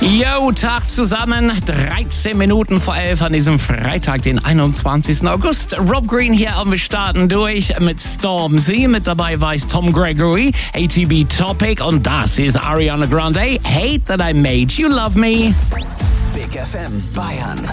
Yo, Tag zusammen, 13 Minuten vor 11 an diesem Freitag, den 21. August. Rob Green hier und wir starten durch mit Stormzy. Mit dabei war es Tom Gregory, ATB Topic und das ist Ariana Grande. Hate That I Made You Love Me. Big FM Bayern.